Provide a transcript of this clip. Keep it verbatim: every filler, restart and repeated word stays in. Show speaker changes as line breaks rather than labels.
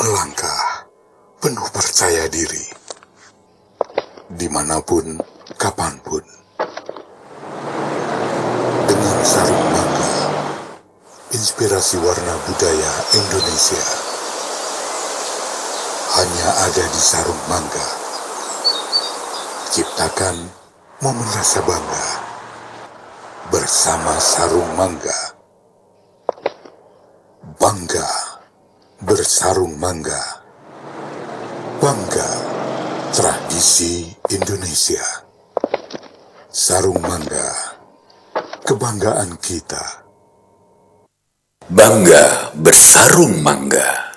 melangkah penuh percaya diri, dimanapun, kapanpun. Dengan sarung mangga, inspirasi warna budaya Indonesia hanya ada di sarung mangga. Ciptakan momen rasa bangga bersama sarung mangga. Bangga bersarung mangga. Bangga tradisi Indonesia. Sarung mangga, kebanggaan kita.
Bangga bersarung mangga.